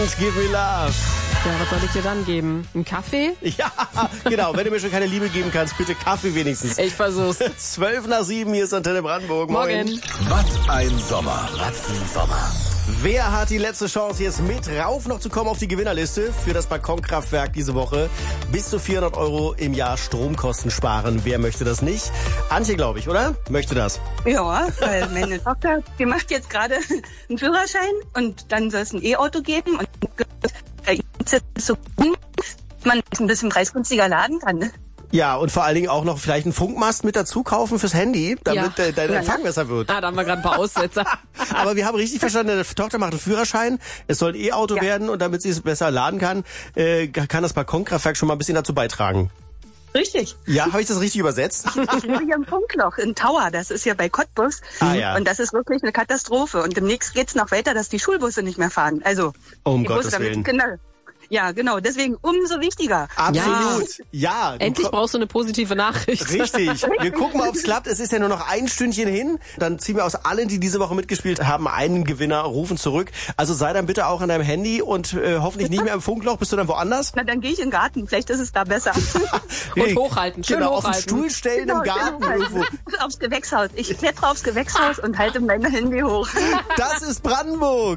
Give me love. Ja, was soll ich dir dann geben? Einen Kaffee? Ja, genau. Wenn du mir schon keine Liebe geben kannst, bitte Kaffee wenigstens. Ich versuch's. 7:12, hier ist Antenne Brandenburg. Morgen. Was ein Sommer. Was ein Sommer. Wer hat die letzte Chance, jetzt mit rauf noch zu kommen auf die Gewinnerliste für das Balkonkraftwerk diese Woche? Bis zu 400 € im Jahr Stromkosten sparen. Wer möchte das nicht? Antje, glaube ich, oder? Möchte das? Ja, weil meine Tochter, die macht jetzt gerade einen Führerschein und dann soll es ein E-Auto geben und bei ihm ist es so gut, dass man es ein bisschen preisgünstiger laden kann. Ja, und vor allen Dingen auch noch vielleicht einen Funkmast mit dazu kaufen fürs Handy, damit dein Empfang besser wird. Ah, da haben wir gerade ein paar Aussetzer. Aber wir haben richtig verstanden, deine Tochter macht einen Führerschein, es soll ein E-Auto werden und damit sie es besser laden kann, kann das Balkonkraftwerk schon mal ein bisschen dazu beitragen. Richtig. Ja, habe ich das richtig übersetzt? Ich lebe hier im Funkloch in Tauer, das ist ja bei Cottbus. Ja. Und das ist wirklich eine Katastrophe. Und demnächst geht's noch weiter, dass die Schulbusse nicht mehr fahren. Also Um die Gottes Busse, damit Willen. die Kinder. Ja, genau. Deswegen umso wichtiger. Absolut. Ja. Endlich brauchst du eine positive Nachricht. Richtig. Wir gucken mal, ob es klappt. Es ist ja nur noch ein Stündchen hin. Dann ziehen wir aus allen, die diese Woche mitgespielt haben, einen Gewinner, rufen zurück. Also sei dann bitte auch an deinem Handy und hoffentlich nicht mehr im Funkloch. Bist du dann woanders? Na, dann gehe ich in den Garten. Vielleicht ist es da besser. Und hochhalten, schön genau, hochhalten. auf den Stuhl stellen im Garten irgendwo. Aufs Gewächshaus. Ich klettere aufs Gewächshaus und halte mein Handy hoch. Das ist Brandenburg.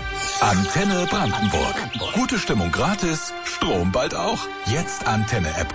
Antenne Brandenburg. Gute Stimmung gratis, Strom bald auch. Jetzt Antenne-App